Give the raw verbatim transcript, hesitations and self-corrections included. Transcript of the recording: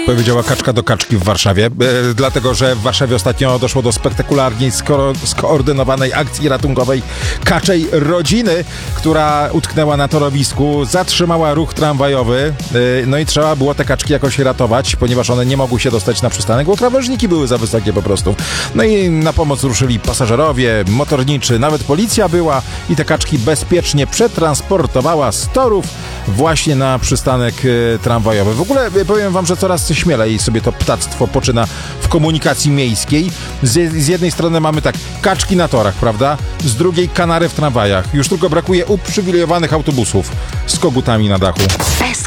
Powiedziała kaczka do kaczki w Warszawie, e, dlatego że w Warszawie ostatnio doszło do spektakularnie sko- skoordynowanej akcji ratunkowej kaczej rodziny, która utknęła na torowisku, zatrzymała ruch tramwajowy, e, no i trzeba było te kaczki jakoś ratować, ponieważ one nie mogły się dostać na przystanek, bo krawężniki były za wysokie po prostu. No i na pomoc ruszyli pasażerowie, motorniczy, nawet policja była i te kaczki bezpiecznie przetransportowała z torów właśnie na przystanek e, tramwajowy. W ogóle e, powiem wam, że coraz śmielej sobie to ptactwo poczyna w komunikacji miejskiej. Z, z jednej strony mamy tak, kaczki na torach, prawda? Z drugiej kanary w tramwajach. Już tylko brakuje uprzywilejowanych autobusów z kogutami na dachu.